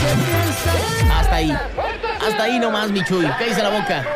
Hasta ahí nomás, mi Chuy. Cállese la boca.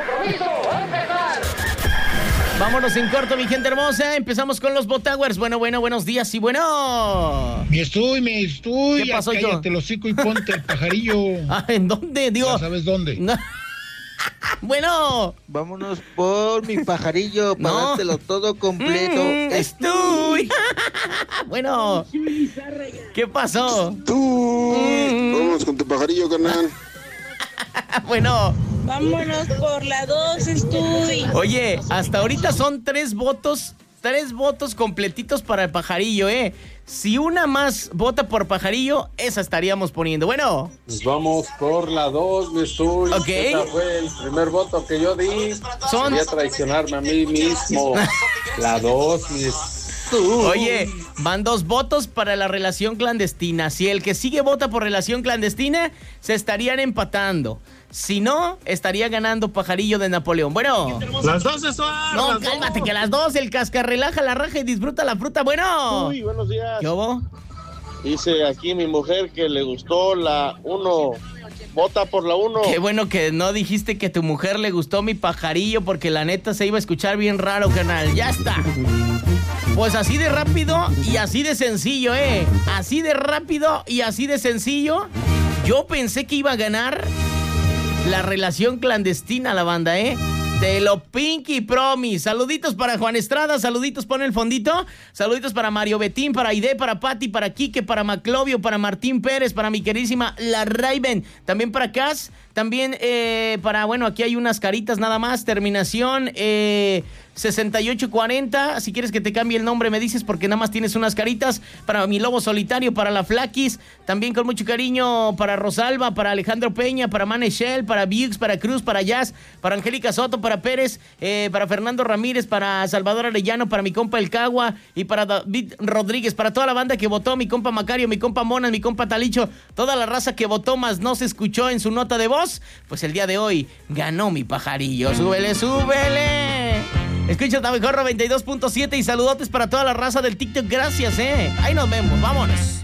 Vámonos en corto, mi gente hermosa. Empezamos con los Botowers. Bueno, buenos días y bueno. Me estoy. ¿Qué pasó, yo? Cállate el hocico y ponte el pajarillo. ¿En dónde? Digo. ¿Ya sabes dónde? No. Bueno. Vámonos por mi pajarillo, pagártelo todo completo. Estoy. Bueno. ¿Qué pasó? Vámonos con tu pajarillo, carnal. Bueno. Vámonos por la 2, estoy. Oye, hasta ahorita son 3 votos completitos para el pajarillo, ¿eh? Si una más vota por pajarillo, esa estaríamos poniendo. Bueno. Nos vamos por la 2, mi estoy. Ok. Ese fue el primer voto que yo di. Voy a traicionarme a mí mismo. La 2, mi Oye, van 2 votos para la relación clandestina. Si el que sigue vota por relación clandestina, se estarían empatando. Si no, estaría ganando pajarillo de Napoleón. Bueno. Las 2 son. No, cálmate, que las 2, el cascarrelaja la raja y disfruta la fruta. Bueno. Uy, buenos días. ¿Qué hubo? Dice aquí mi mujer que le gustó la 1. Vota por la 1. Qué bueno que no dijiste que a tu mujer le gustó mi pajarillo, porque la neta se iba a escuchar bien raro, carnal. Ya está. Pues así de rápido y así de sencillo, ¿eh? Así de rápido y así de sencillo. Yo pensé que iba a ganar la relación clandestina, la banda, ¿eh? Te lo Pinky Promise. Saluditos para Juan Estrada, saluditos, pon el fondito. Saluditos para Mario Betín, para Aide, para Pati, para Quique, para Maclovio, para Martín Pérez, para mi queridísima La Raven. También para Cas, también para, bueno, aquí hay unas caritas nada más. Terminación 6840. Si quieres que te cambie el nombre, me dices, porque nada más tienes unas caritas. Para mi lobo solitario, para la Flaquis. También con mucho cariño para Rosalba, para Alejandro Peña, para Maneshell, para Bux, para Cruz, para Jazz, para Angélica Soto, para Pérez, para Fernando Ramírez, para Salvador Arellano, para mi compa El Cagua y para David Rodríguez, para toda la banda que votó, mi compa Macario, mi compa Monas, mi compa Talicho, toda la raza que votó más no se escuchó en su nota de voz, pues el día de hoy ganó mi pajarillo. ¡Súbele, súbele! Escucha la mejor 92.7 y saludotes para toda la raza del TikTok. Gracias, ahí nos vemos, vámonos.